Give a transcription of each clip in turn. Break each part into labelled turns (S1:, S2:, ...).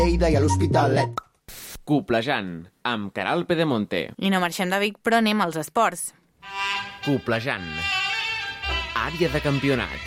S1: Lleida i a l'Hospitalet.
S2: Coplejant, amb Caral Pedemonte.
S3: I no marxem de Vic, però anem als esports.
S2: Coplejant. Àrea de campionat.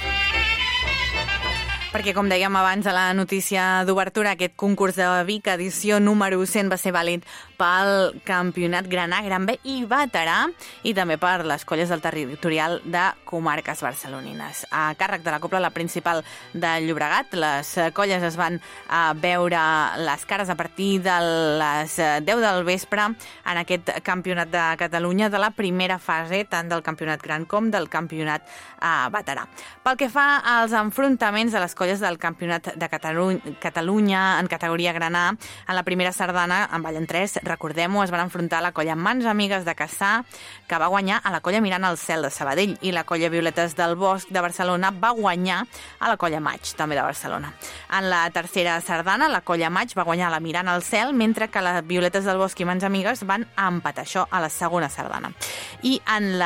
S3: Perquè, com dèiem abans a la notícia d'obertura, aquest concurs de Vic, edició número 100, va ser vàlid pel Campionat Gran A, Gran B i Veterà, i també per les colles del territorial de comarques barcelonines. A càrrec de la Copla, la principal de Llobregat, les colles es van veure les cares a partir de les 10 del vespre en aquest Campionat de Catalunya de la primera fase, tant del Campionat Gran com del Campionat Veterà. Pel que fa als enfrontaments de les colles del Campionat de Catalunya en categoria Gran A, en la primera sardana, en ballen 3, recordem-ho, es van enfrontar la colla Mans Amigues de Cassà, que va guanyar a la colla Mirant al Cel de Sabadell, i la colla Violetes del Bosc de Barcelona va guanyar a la colla Maig, també de Barcelona. En la tercera sardana, la colla Maig va guanyar a la Mirant al Cel, mentre que les Violetes del Bosc i Mans Amigues van empatar, això a la segona sardana. I en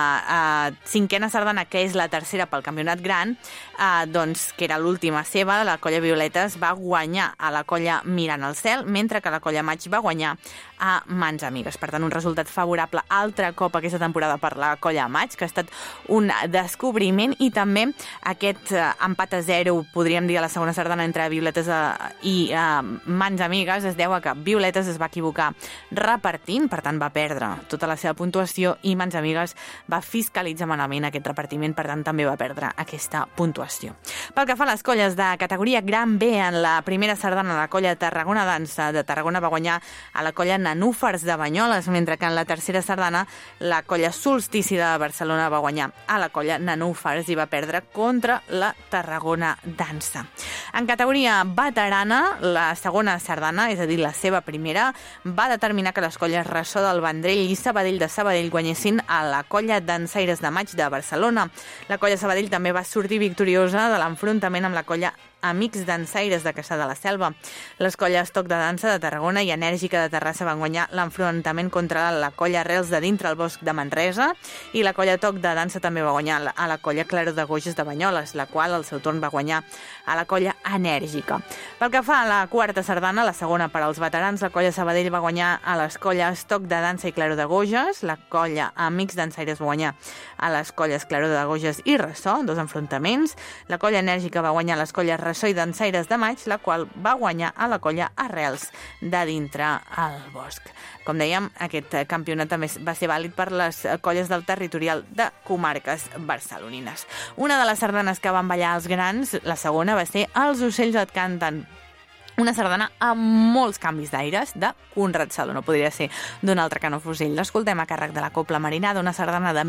S3: la cinquena sardana, que és la tercera pel Campionat Gran, doncs, que era l'última seva, la colla Violetes va guanyar a la colla Mirant al Cel, mentre que la colla Maig va guanyar a Mans Amigues. Per tant, un resultat favorable altre cop aquesta temporada per la colla Maig, que ha estat un descobriment, i també aquest empat a 0, podríem dir, a la segona sardana entre Violetes i Mans Amigues es deu a que Violetes es va equivocar repartint, per tant va perdre tota la seva puntuació, i Mans Amigues va fiscalitzar malament aquest repartiment, per tant també va perdre aquesta puntuació. Pel que fa a les colles de categoria Gran B, en la primera sardana la colla Tarragona Dansa de Tarragona va guanyar a la colla Nanúfars de Banyoles, mentre que en la tercera sardana la colla Solstici de Barcelona va guanyar a la colla Nanúfars i va perdre contra la Tarragona Dansa. En categoria veterana, la segona sardana, és a dir, la seva primera, va determinar que les colles Ressò del Vendrell i Sabadell de Sabadell guanyessin a la colla Dansaires de Maig de Barcelona. La colla Sabadell també va sortir victoriosa de l'enfrontament amb la colla Amics Dansaires de Cassà de la Selva. Les colles Toc de Dansa de Tarragona i Enèrgica de Terrassa van guanyar l'enfrontament contra la colla Arrels de Dintre el Bosc de Manresa, i la colla Toc de Dansa també va guanyar a la colla Claror de Goges de Banyoles, la qual al seu torn va guanyar a la colla Enèrgica. Pel que fa a la quarta sardana, la segona per als veterans, la colla Sabadell va guanyar a les colles Toc de Dansa i Claror de Goges, la colla Amics Dansaires va guanyar a les colles Claror de Goges i Ressò, dos enfrontaments. La colla Enèrgica va guanyar a les colles Ressò i Dansaires de Maig, la qual va guanyar a la colla Arrels de Dintre el Bosc. Com dèiem, aquest campionat també va ser vàlid per les colles del territorial de comarques barcelonines. Una de les sardanes que van ballar els grans, la segona, va ser Els ocells et canten, una sardana amb molts canvis d'aires de Conrad Saló, no podria ser d'un altre que no fos ell. L'escoltem a càrrec de la Copla Marinada, una sardana de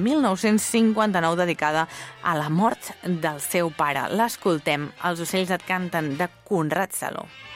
S3: 1959 dedicada a la mort del seu pare. L'escoltem, Els ocells et canten, de Conrad Saló.